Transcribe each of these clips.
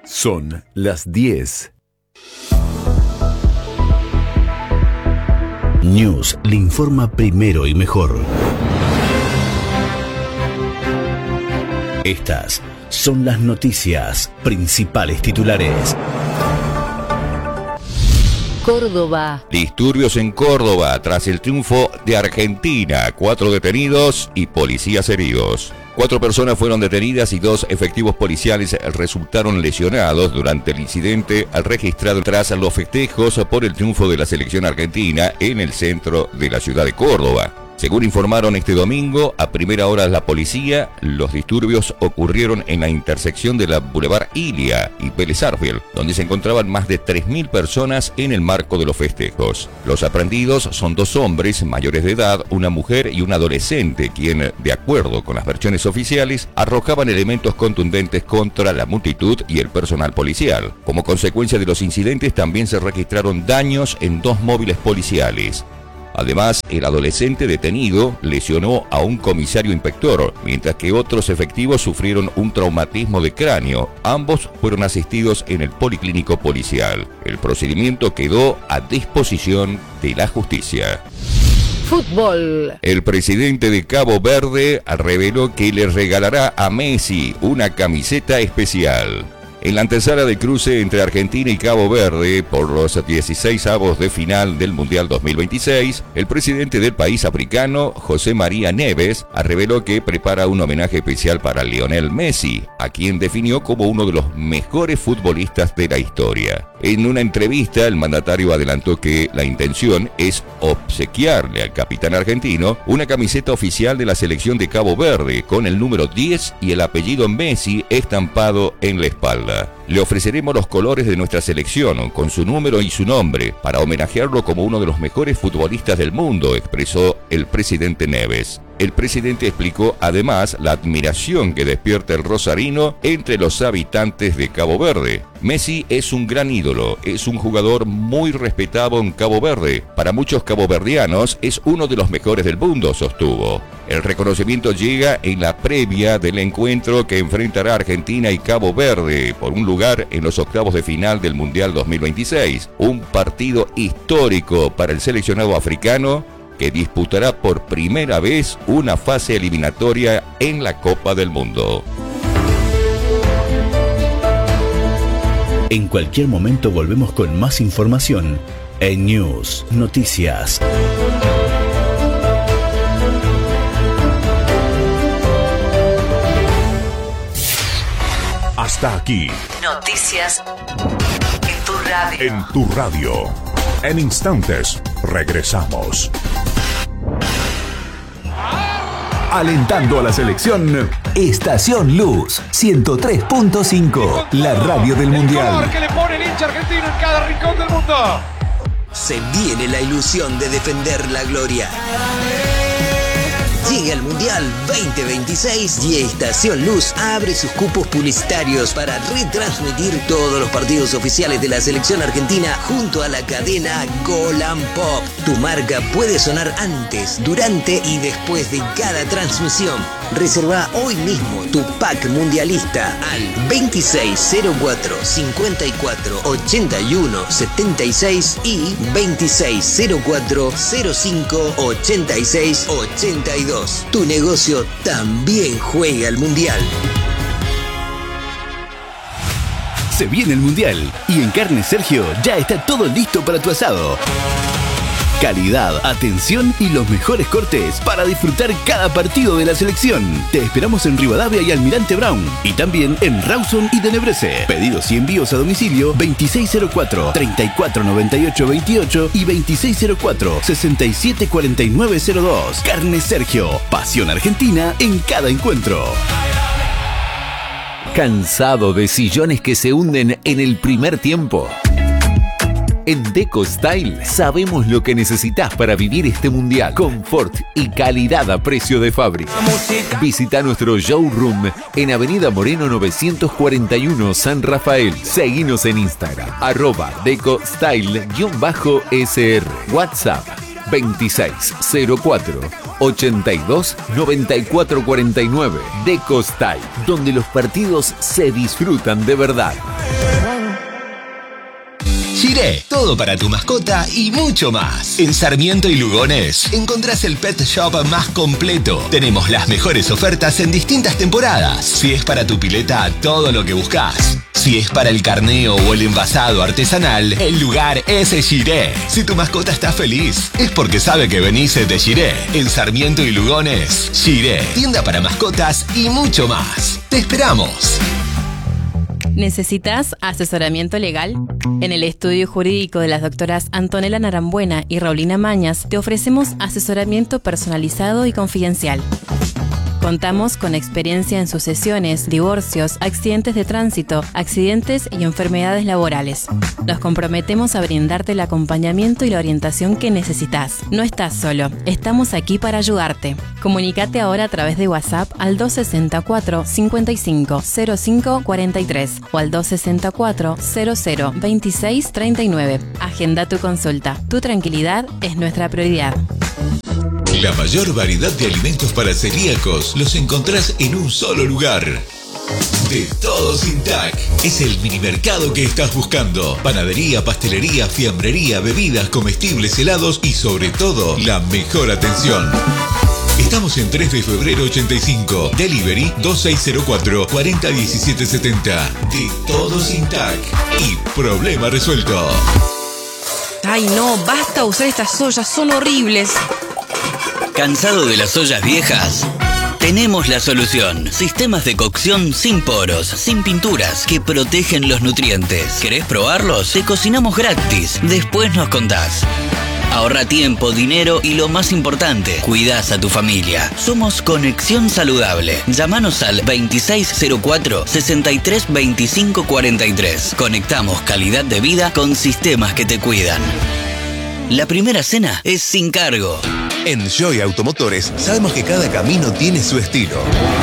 Son las 10. News le informa primero y mejor. Estas son las noticias, principales titulares. Córdoba. Disturbios en Córdoba tras el triunfo de Argentina. 4 detenidos y policías heridos. 4 personas fueron detenidas y 2 efectivos policiales resultaron lesionados durante el incidente registrado tras los festejos por el triunfo de la selección argentina en el centro de la ciudad de Córdoba. Según informaron este domingo, a primera hora la policía, los disturbios ocurrieron en la intersección de la Boulevard Ilia y Vélez Sarsfield, donde se encontraban más de 3.000 personas en el marco de los festejos. Los aprendidos son 2 hombres mayores de edad, una mujer y un adolescente, quien, de acuerdo con las versiones oficiales, arrojaban elementos contundentes contra la multitud y el personal policial. Como consecuencia de los incidentes, también se registraron daños en 2 móviles policiales. Además, el adolescente detenido lesionó a un comisario inspector, mientras que otros efectivos sufrieron un traumatismo de cráneo. Ambos fueron asistidos en el policlínico policial. El procedimiento quedó a disposición de la justicia. Fútbol. El presidente de Cabo Verde reveló que le regalará a Messi una camiseta especial. En la antesala del cruce entre Argentina y Cabo Verde por los 16avos de final del Mundial 2026, el presidente del país africano, José María Neves, reveló que prepara un homenaje especial para Lionel Messi, a quien definió como uno de los mejores futbolistas de la historia. En una entrevista, el mandatario adelantó que la intención es obsequiarle al capitán argentino una camiseta oficial de la selección de Cabo Verde con el número 10 y el apellido Messi estampado en la espalda. Le ofreceremos los colores de nuestra selección con su número y su nombre para homenajearlo como uno de los mejores futbolistas del mundo, expresó el presidente Neves. El presidente explicó además la admiración que despierta el rosarino entre los habitantes de Cabo Verde. Messi es un gran ídolo, es un jugador muy respetado en Cabo Verde. Para muchos caboverdianos es uno de los mejores del mundo, sostuvo. El reconocimiento llega en la previa del encuentro que enfrentará Argentina y Cabo Verde por un lugar en los octavos de final del Mundial 2026. Un partido histórico para el seleccionado africano que disputará por primera vez una fase eliminatoria en la Copa del Mundo. En cualquier momento volvemos con más información en News Noticias. Hasta aquí. Noticias en tu radio. En tu radio. En instantes, regresamos. Alentando a la selección, Estación Luz 103.5, la radio del Mundial. Que le pone el hincha argentino en cada rincón del mundo. Se viene la ilusión de defender la gloria. Llega el Mundial 2026 y Estación Luz abre sus cupos publicitarios para retransmitir todos los partidos oficiales de la selección argentina junto a la cadena Golan Pop. Tu marca puede sonar antes, durante y después de cada transmisión. Reserva hoy mismo tu pack mundialista al 2604 54 81 76 y 2604 05 86 82. Tu negocio también juega al Mundial. Se viene el Mundial y en Carnes Sergio ya está todo listo para tu asado. Calidad, atención y los mejores cortes para disfrutar cada partido de la selección. Te esperamos en Rivadavia y Almirante Brown y también en Rawson y Tenebrese. Pedidos y envíos a domicilio 2604 3498 28 y 2604 674902. Carnes Sergio, pasión argentina en cada encuentro. ¿Cansado de sillones que se hunden en el primer tiempo? En Deco Style sabemos lo que necesitas para vivir este mundial. Confort y calidad a precio de fábrica. Visita nuestro showroom en Avenida Moreno 941 San Rafael. Seguinos en Instagram @DecoStyle_SR. WhatsApp 2604 82 94 49. Deco Style, donde los partidos se disfrutan de verdad. Shiré, todo para tu mascota y mucho más. En Sarmiento y Lugones encontrás el pet shop más completo. Tenemos las mejores ofertas en distintas temporadas. Si es para tu pileta, todo lo que buscas. Si es para el carneo o el envasado artesanal, el lugar es Shiré. Si tu mascota está feliz, es porque sabe que venís de Shiré. En Sarmiento y Lugones, Shiré, tienda para mascotas y mucho más. ¡Te esperamos! ¿Necesitas asesoramiento legal? En el estudio jurídico de las doctoras Antonella Narambuena y Raulina Mañas te ofrecemos asesoramiento personalizado y confidencial. Contamos con experiencia en sucesiones, divorcios, accidentes de tránsito, accidentes y enfermedades laborales. Nos comprometemos a brindarte el acompañamiento y la orientación que necesitas. No estás solo, estamos aquí para ayudarte. Comunícate ahora a través de WhatsApp al 264 55 05 43 o al 264 00 26 39. Agenda tu consulta. Tu tranquilidad es nuestra prioridad. La mayor variedad de alimentos para celíacos los encontrás en un solo lugar. De Todo Sin TAC. Es el minimercado que estás buscando. Panadería, pastelería, fiambrería, bebidas, comestibles, helados y sobre todo, la mejor atención. Estamos en 3 de febrero 85. Delivery 2604 401770. De Todo Sin TAC. Y problema resuelto. Ay no, basta usar estas ollas, son horribles. ¿Cansado de las ollas viejas? Tenemos la solución. Sistemas de cocción sin poros, sin pinturas, que protegen los nutrientes. ¿Querés probarlos? Te cocinamos gratis. Después nos contás. Ahorra tiempo, dinero y lo más importante, cuidás a tu familia. Somos Conexión Saludable. Llámanos al 2604 63 25 43. Conectamos calidad de vida con sistemas que te cuidan. La primera cena es sin cargo. En Joy Automotores sabemos que cada camino tiene su estilo.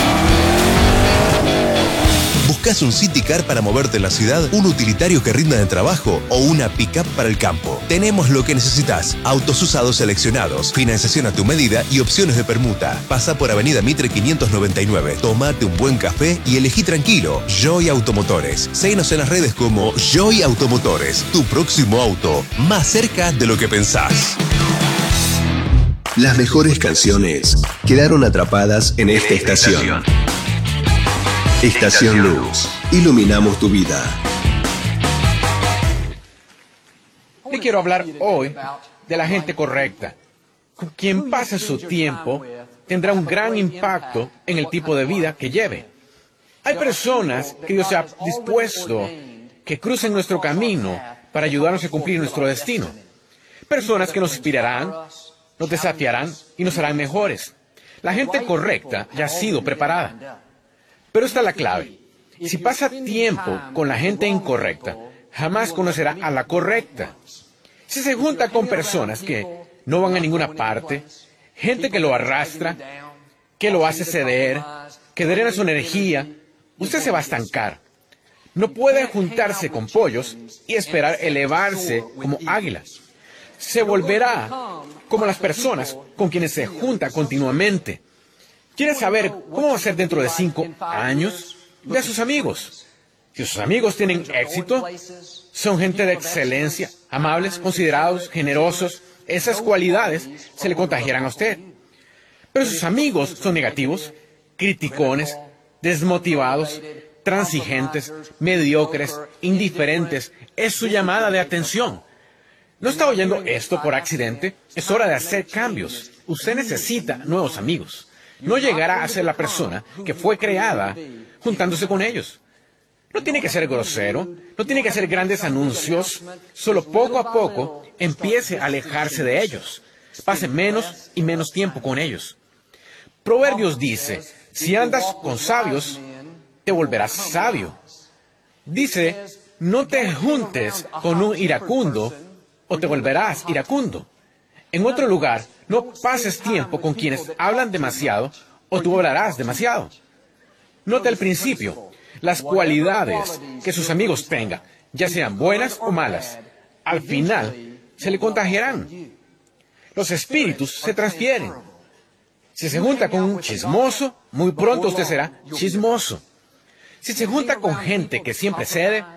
¿Buscas un City Car para moverte en la ciudad? ¿Un utilitario que rinda en el trabajo? ¿O una pick-up para el campo? Tenemos lo que necesitas. Autos usados seleccionados, financiación a tu medida y opciones de permuta. Pasa por Avenida Mitre 599. Tómate un buen café y elegí tranquilo. Joy Automotores. Síguenos en las redes como Joy Automotores. Tu próximo auto, más cerca de lo que pensás. Las mejores canciones quedaron atrapadas en esta estación. Estación Luz. Iluminamos tu vida. Y quiero hablar hoy de la gente correcta. Quien pase su tiempo tendrá un gran impacto en el tipo de vida que lleve. Hay personas que Dios ha dispuesto que crucen nuestro camino para ayudarnos a cumplir nuestro destino. Personas que nos inspirarán, nos desafiarán y nos harán mejores. La gente correcta ya ha sido preparada. Pero esta es la clave. Si pasa tiempo con la gente incorrecta, jamás conocerá a la correcta. Si se junta con personas que no van a ninguna parte, gente que lo arrastra, que lo hace ceder, que drena su energía, usted se va a estancar. No puede juntarse con pollos y esperar elevarse como águilas. Se volverá como las personas con quienes se junta continuamente. ¿Quiere saber cómo va a ser dentro de 5 años? Ve a sus amigos. Si sus amigos tienen éxito, son gente de excelencia, amables, considerados, generosos, esas cualidades se le contagiarán a usted. Pero sus amigos son negativos, criticones, desmotivados, transigentes, mediocres, indiferentes. Es su llamada de atención. ¿No está oyendo esto por accidente? Es hora de hacer cambios. Usted necesita nuevos amigos. No llegará a ser la persona que fue creada juntándose con ellos. No tiene que ser grosero, no tiene que hacer grandes anuncios. Solo poco a poco empiece a alejarse de ellos. Pase menos y menos tiempo con ellos. Proverbios dice, si andas con sabios, te volverás sabio. Dice, no te juntes con un iracundo o te volverás iracundo. En otro lugar, no pases tiempo con quienes hablan demasiado o tú hablarás demasiado. Note al principio las cualidades que sus amigos tengan, ya sean buenas o malas. Al final, se le contagiarán. Los espíritus se transfieren. Si se junta con un chismoso, muy pronto usted será chismoso. Si se junta con gente que siempre cede,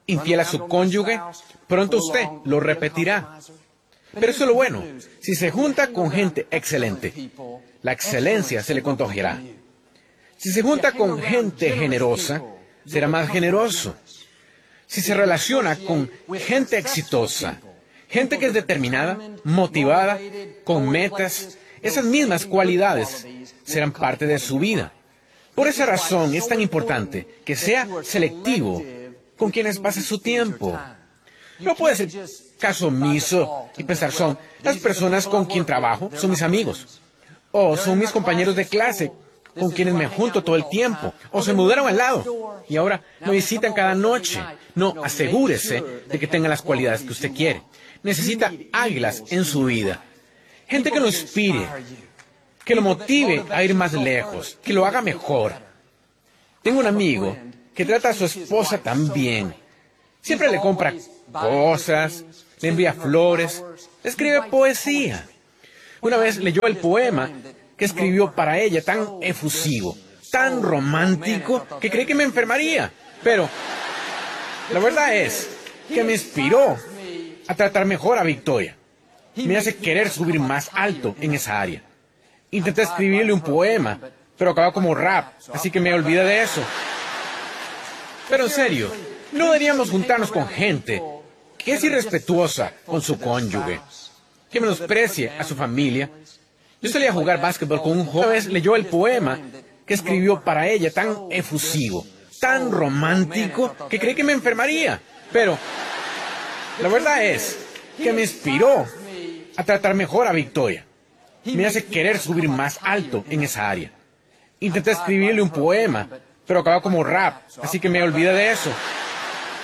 infiel a su cónyuge, pronto usted lo repetirá. Pero eso es lo bueno. Si se junta con gente excelente, la excelencia se le contagiará. Si se junta con gente generosa, será más generoso. Si se relaciona con gente exitosa, gente que es determinada, motivada, con metas, esas mismas cualidades serán parte de su vida. Por esa razón es tan importante que sea selectivo con quienes pasa su tiempo. No puede ser caso omiso y pensar son las personas con quien trabajo, son mis amigos, o son mis compañeros de clase con quienes me junto todo el tiempo, o se mudaron al lado y ahora me visitan cada noche. No, asegúrese de que tengan las cualidades que usted quiere. Necesita águilas en su vida, gente que lo inspire, que lo motive a ir más lejos, que lo haga mejor. Tengo un amigo que trata a su esposa tan bien. Siempre le compra cosas, le envía flores, le escribe poesía. Una vez leyó el poema que escribió para ella, tan efusivo, tan romántico, que creí que me enfermaría. Pero la verdad es que me inspiró a tratar mejor a Victoria. Me hace querer subir más alto en esa área. Intenté escribirle un poema, pero acaba como rap, así que me olvidé de eso. Pero en serio, no deberíamos juntarnos con gente que es irrespetuosa con su cónyuge, que menosprecie a su familia. Yo salí a jugar básquetbol con un joven. Una vez leyó el poema que escribió para ella, tan efusivo, tan romántico, que creí que me enfermaría. Pero la verdad es que me inspiró a tratar mejor a Victoria. Me hace querer subir más alto en esa área. Intenté escribirle un poema, pero acaba como rap, así que me olvidé de eso.